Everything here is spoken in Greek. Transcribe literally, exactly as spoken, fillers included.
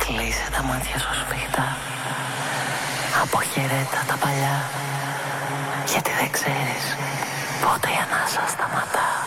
Κλείσε τα μάτια σου σφίχτα. Αποχαιρέτα τα παλιά. Γιατί δεν ξέρεις πότε η ανάσα σταματά.